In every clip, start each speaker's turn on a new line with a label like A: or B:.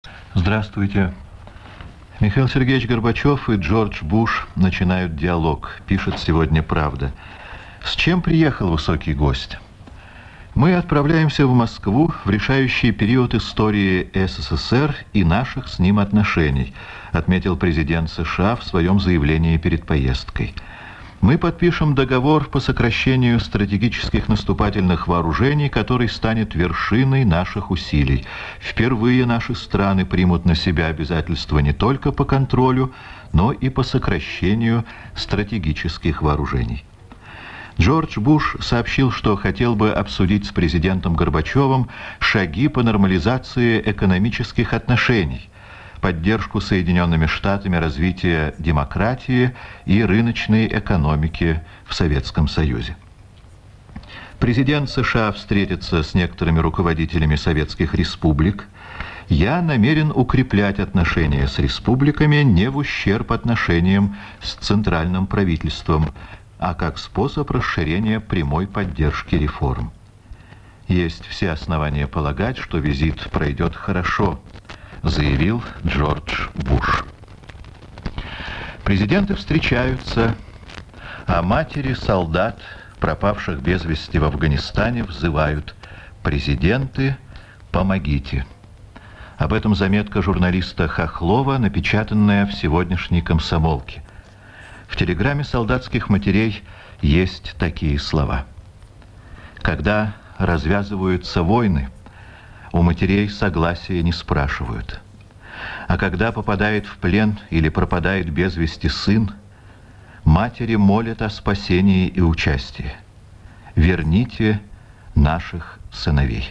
A: Здравствуйте. Михаил Сергеевич Горбачев и Джордж Буш начинают диалог, пишет сегодня «Правда». С чем приехал высокий гость? Мы отправляемся в Москву в решающий период истории СССР и наших с ним отношений, отметил президент США в своем заявлении перед поездкой. Мы подпишем договор по сокращению стратегических наступательных вооружений, который станет вершиной наших усилий. Впервые наши страны примут на себя обязательства не только по контролю, но и по сокращению стратегических вооружений. Джордж Буш сообщил, что хотел бы обсудить с президентом Горбачевым шаги по нормализации экономических отношений, поддержку Соединенными Штатами развития демократии и рыночной экономики в Советском Союзе. Президент США встретится с некоторыми руководителями советских республик. Я намерен укреплять отношения с республиками не в ущерб отношениям с центральным правительством, а как способ расширения прямой поддержки реформ. Есть все основания полагать, что визит пройдет хорошо, заявил Джордж Буш. Президенты встречаются, а матери солдат, пропавших без вести в Афганистане, взывают: «Президенты, помогите». Об этом заметка журналиста Хохлова, напечатанная в сегодняшней «Комсомолке». В телеграмме солдатских матерей есть такие слова. Когда развязываются войны, у матерей согласия не спрашивают. А когда попадает в плен или пропадает без вести сын, матери молят о спасении и участии. Верните наших сыновей.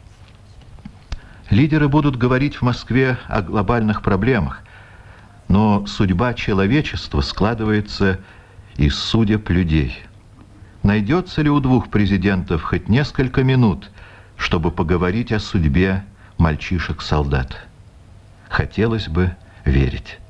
A: Лидеры будут говорить в Москве о глобальных проблемах, но судьба человечества складывается из судеб людей. Найдется ли у двух президентов хоть несколько минут, чтобы поговорить о судьбе мальчишек-солдат? Хотелось бы верить.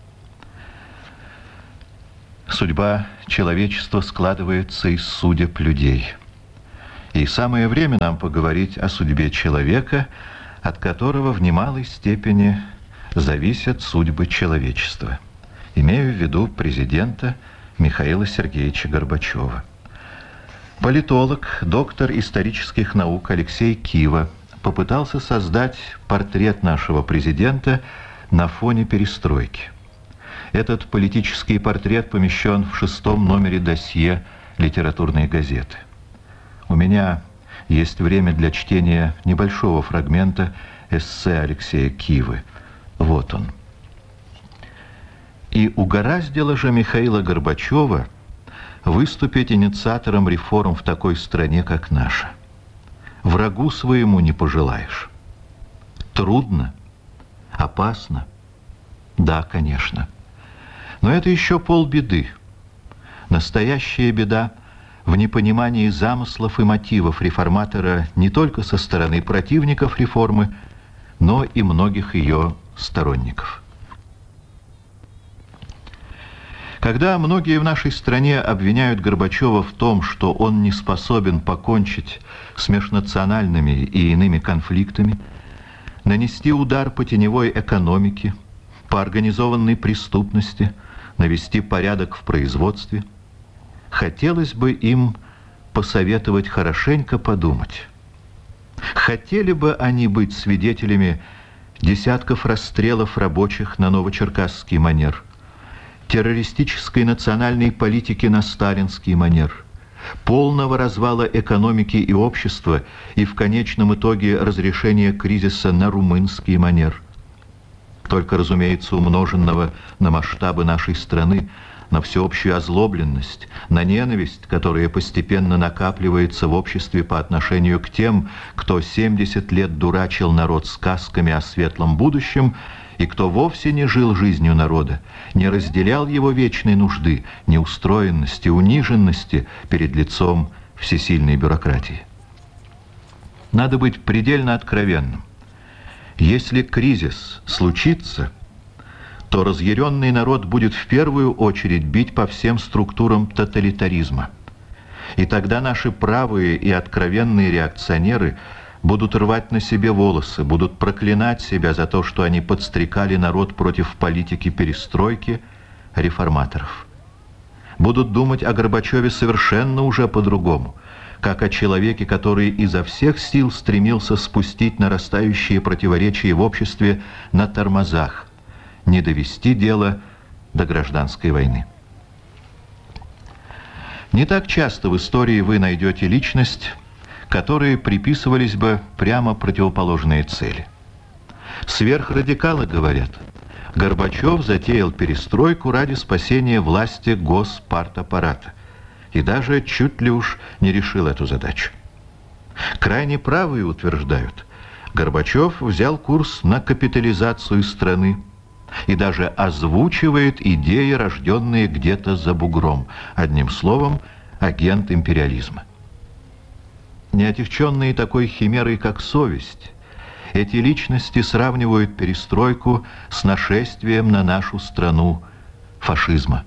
A: Судьба человечества складывается из судеб людей. И самое время нам поговорить о судьбе человека, от которого в немалой степени зависят судьбы человечества. Имею в виду президента Михаила Сергеевича Горбачева. Политолог, доктор исторических наук Алексей Кива попытался создать портрет нашего президента на фоне перестройки. Этот политический портрет помещен в 6-м номере досье литературной газеты. У меня есть время для чтения небольшого фрагмента эссе Алексея Кивы. Вот он. И угораздило же Михаила Горбачева выступить инициатором реформ в такой стране, как наша. Врагу своему не пожелаешь. Трудно, опасно. Да, конечно. Но это еще полбеды. Настоящая беда в непонимании замыслов и мотивов реформатора не только со стороны противников реформы, но и многих ее сторонников. Когда многие в нашей стране обвиняют Горбачева в том, что он не способен покончить с межнациональными и иными конфликтами, нанести удар по теневой экономике, по организованной преступности, навести порядок в производстве, хотелось бы им посоветовать хорошенько подумать. Хотели бы они быть свидетелями десятков расстрелов рабочих на новочеркасский манер, террористической национальной политики на сталинский манер, полного развала экономики и общества и в конечном итоге разрешения кризиса на румынский манер. Только, разумеется, умноженного на масштабы нашей страны, на всеобщую озлобленность, на ненависть, которая постепенно накапливается в обществе по отношению к тем, кто 70 лет дурачил народ сказками о светлом будущем, и кто вовсе не жил жизнью народа, не разделял его вечной нужды, неустроенности, униженности перед лицом всесильной бюрократии. Надо быть предельно откровенным. Если кризис случится, то разъяренный народ будет в первую очередь бить по всем структурам тоталитаризма. И тогда наши правые и откровенные реакционеры будут рвать на себе волосы, будут проклинать себя за то, что они подстрекали народ против политики перестройки реформаторов. Будут думать о Горбачеве совершенно уже по-другому, как о человеке, который изо всех сил стремился спустить нарастающие противоречия в обществе на тормозах, не довести дело до гражданской войны. Не так часто в истории вы найдете личность, которой приписывались бы прямо противоположные цели. Сверхрадикалы говорят, Горбачев затеял перестройку ради спасения власти госпартаппарата и даже чуть ли уж не решил эту задачу. Крайне правые утверждают, Горбачев взял курс на капитализацию страны и даже озвучивает идеи, рожденные где-то за бугром, одним словом, агент империализма. Неотягченные такой химерой, как совесть, эти личности сравнивают перестройку с нашествием на нашу страну фашизма.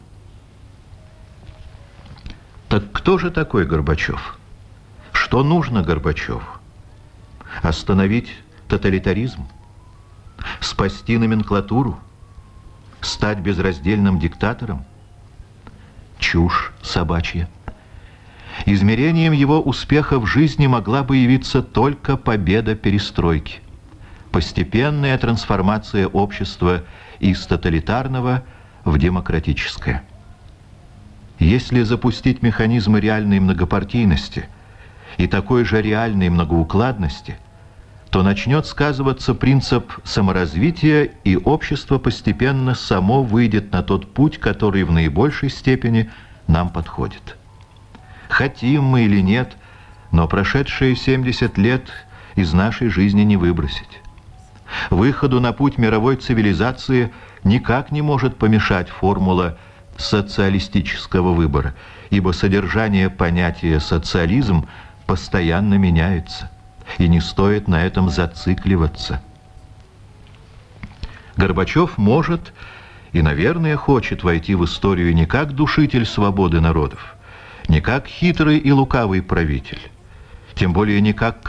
A: Так кто же такой Горбачев? Что нужно Горбачеву? Остановить тоталитаризм? Спасти номенклатуру? Стать безраздельным диктатором? Чушь собачья. Измерением его успеха в жизни могла бы явиться только победа перестройки. Постепенная трансформация общества из тоталитарного в демократическое. Если запустить механизмы реальной многопартийности и такой же реальной многоукладности, то начнет сказываться принцип саморазвития, и общество постепенно само выйдет на тот путь, который в наибольшей степени нам подходит. Хотим мы или нет, но прошедшие 70 лет из нашей жизни не выбросить. Выходу на путь мировой цивилизации никак не может помешать формула социалистического выбора, ибо содержание понятия «социализм» постоянно меняется, и не стоит на этом зацикливаться. Горбачев может и, наверное, хочет войти в историю не как душитель свободы народов, не как хитрый и лукавый правитель, тем более не как